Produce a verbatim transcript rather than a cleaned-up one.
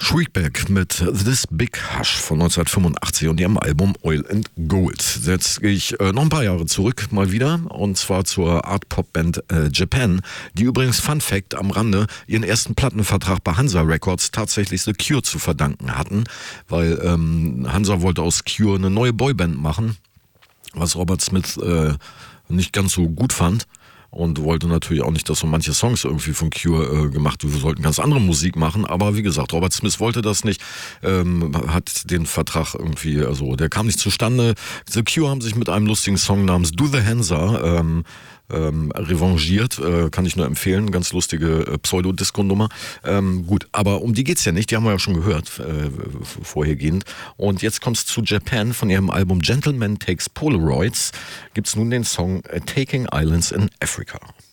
Shriekback mit This Big Hush von neunzehnhundertfünfundachtzig und ihrem Album Oil and Gold. Jetzt gehe ich äh, noch ein paar Jahre zurück mal wieder, und zwar zur Art-Pop-Band äh, Japan, die übrigens, Fun Fact am Rande, ihren ersten Plattenvertrag bei Hansa Records tatsächlich The Cure zu verdanken hatten, weil ähm, Hansa wollte aus Cure eine neue Boyband machen, was Robert Smith äh, nicht ganz so gut fand. Und wollte natürlich auch nicht, dass so manche Songs irgendwie von Cure äh, gemacht werden. Wir sollten ganz andere Musik machen. Aber wie gesagt, Robert Smith wollte das nicht, ähm, hat den Vertrag irgendwie, also der kam nicht zustande. The Cure haben sich mit einem lustigen Song namens Do the Hansa ähm, ähm, revanchiert. Äh, kann ich nur empfehlen. Ganz lustige äh, Pseudo-Disco-Nummer. Ähm, gut, aber um die geht's ja nicht. Die haben wir ja schon gehört, äh, vorhergehend. Und jetzt kommt's zu Japan. Von ihrem Album Gentleman Takes Polaroids gibt's nun den Song äh, Taking Islands in Africa.